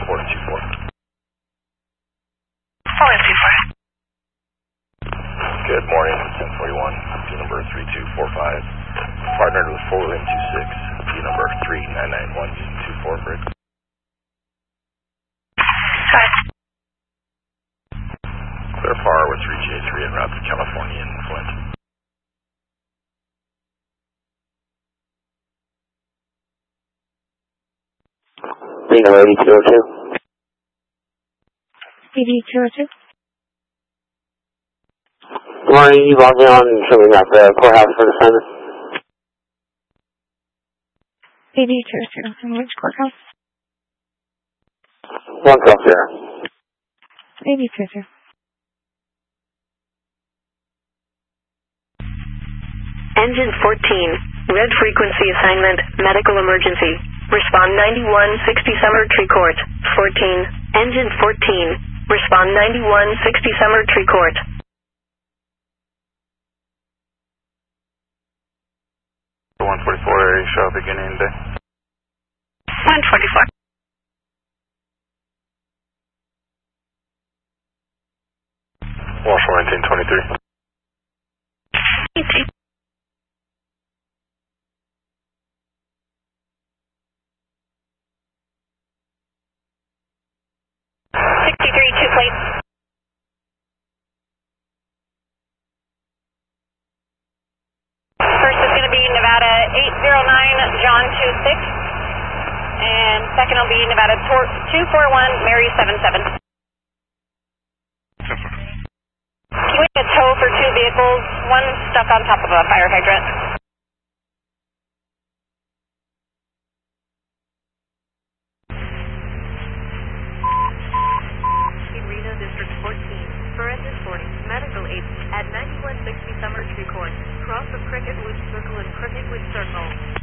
424. Good morning, 1041, P number 3245. Partnered with 426, P number 399124 bridge. Clear par with 3J3 en route to California and Flint. P number 8202. 8202. Good morning, you logged in on showing up the courthouse for the assignment. 8202. And which courthouse? 112. 8202. Engine 14, red frequency assignment, medical emergency. Respond 9160 Summer Tree Court. 14, engine 14, respond 9160 Summer Tree Court. The 144 area show beginning day. 144. Washington 1923. 63, 2 plate. First is going to be Nevada 809, John 26. And second will be Nevada 241, Mary 77. Can we get a tow for 2 vehicles? One stuck on top of a fire hydrant. Reno District 14, forensic 40, medical aid at 9160 Summer Tree Court, cross of Cricket Woods Circle and Cricket Woods Circle.